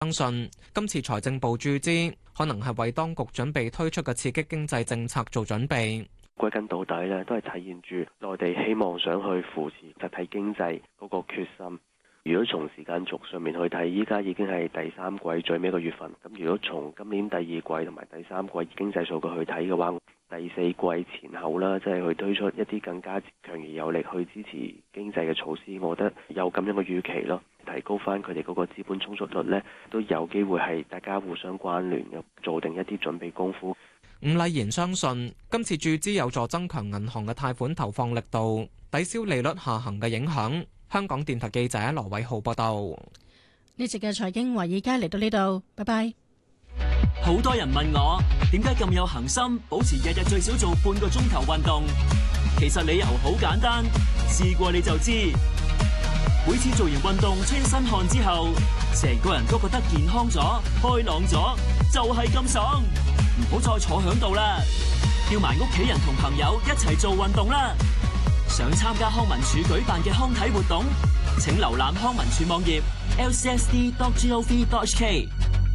相信今次財政部注資可能係為當局準備推出嘅刺激經濟政策做準備。 歸根到底咧，都係體現住內地希望想去扶持實體經濟嗰個決心。如果從時間軸上面去睇，依家已經係第三季最尾一個月份。咁如果從今年第二季同埋第三季經濟數據去睇嘅話，第四季前後啦，即係去推出一啲更加強而有力去支持經濟嘅措施，我覺得有咁樣嘅預期咯，提高翻佢哋嗰個資本充足率呢，都有機會係大家互相關聯嘅，做定一啲準備功夫。 伍禮賢相信今次注資有助增強銀行嘅貸款投放力度，抵消利率下行嘅影響。香港電台記者羅偉浩報道。 呢節嘅財經華爾街嚟到呢度，拜拜。 好多人問我點解咁有恒心，保持日日最少做半個鐘頭運動。其實理由好簡單，試過你就知。每次做完運動出一身汗之後，成個人都覺得健康咗、開朗咗，就係咁爽。唔好再坐響度啦，叫埋屋企人同朋友一齊做運動啦。想參加康文署舉辦嘅康體活動，請瀏覽康文署網頁 lcsd.gov.hk。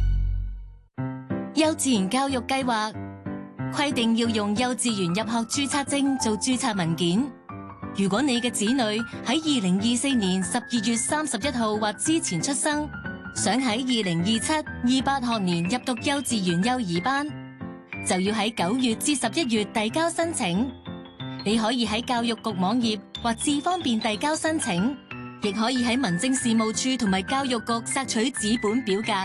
幼稚園教育計劃規定要用幼稚園入學註冊證做註冊文件。如果你嘅子女喺2024年12月31號或之前出生，想喺2027-28學年入讀幼稚園幼兒班，就要喺9月至11月遞交申請。你可以喺教育局網頁或智方便遞交申請，亦可以喺民政事務處同埋教育局索取紙本表格。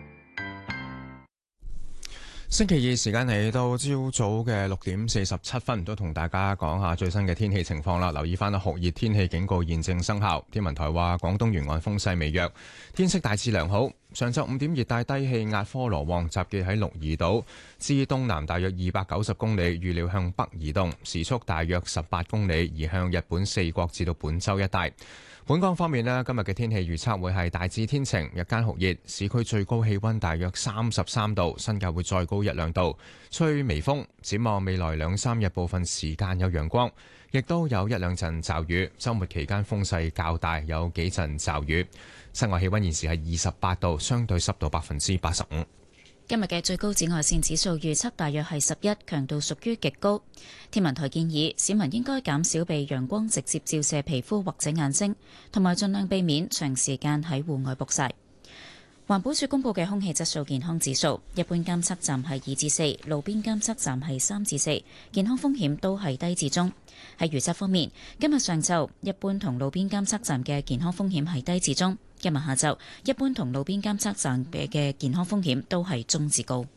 星期二時間嚟到朝早嘅6:47，都同大家講下最新嘅天氣情況啦。留意翻酷熱天氣警告現正生效。天文台話廣東沿岸風勢微弱，天色大致良好。上晝5點，熱帶低氣壓科羅旺集結喺鹿兒島至東南大約290公里，預料向北移動，時速大約18公里，移向日本四國至到本州一帶。本港方面呢，今日嘅天氣預測會係大致天晴，日間酷熱，市區最高氣溫大約33度，新界會再高1-2度，吹微風。展望未來2-3日，部分時間有陽光，亦都有1-2陣驟雨。週末期間風勢較大，有幾陣驟雨。室外氣溫現時係28度，相對濕度85%。 今日嘅最高紫外線指數預測大約係11，強度屬於極高。天文台建議市民應該減少被陽光直接照射皮膚或者眼睛，同埋盡量避免長時間喺戶外曝曬。環保署公布嘅空氣質素健康指數，一般監測站係2至4，路邊監測站係3至4，健康風險都係低至中。喺預測方面，今日上晝一般同路邊監測站嘅健康風險係低至中，今日下晝一般同路邊監測站嘅健康風險都係中至高。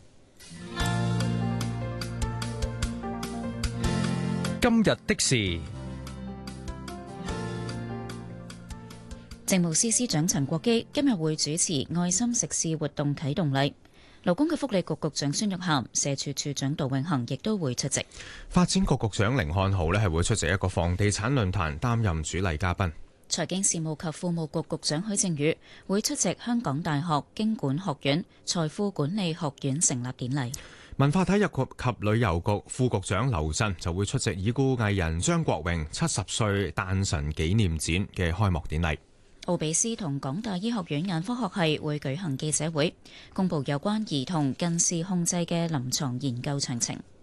今日的事， 政務司司長陳國基今日會主持愛心食肆活動啟動禮，勞工及福利局局長孫玉菡、社署署長杜永恒亦都會出席。 發展局局長甯漢豪呢係會出席一個房地產論壇，擔任主禮嘉賓。 財經事務及庫務局局長許正宇會出席香港大學經管學院財富管理學院成立典禮。 文化體育及旅遊局副局長劉震就會出席已故藝人張國榮70歲誕辰紀念展嘅開幕典禮。 奧比斯同港大醫學院眼科學系會舉行記者會，公佈有關兒童近視控制嘅臨床研究詳情。